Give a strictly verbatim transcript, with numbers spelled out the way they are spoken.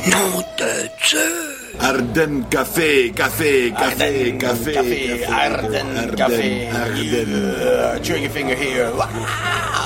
Nom de Dieu! Ardennes Café, café, café, Ardennes café, Café, café, Ardennes Café. Ardennes. Yeah, trigger finger here.